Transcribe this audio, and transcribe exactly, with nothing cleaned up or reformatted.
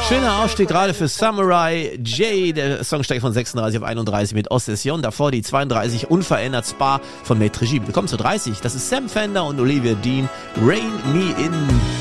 Schöner Aufstieg gerade für Samurai J. Der Song steigt von sechsunddreißig auf einunddreißig mit Ossession. Davor die zweiunddreißig unverändert Spa von Maître Gims. Wir kommen zu dreißig. Das ist Sam Fender und Olivia Dean. Rain Me In.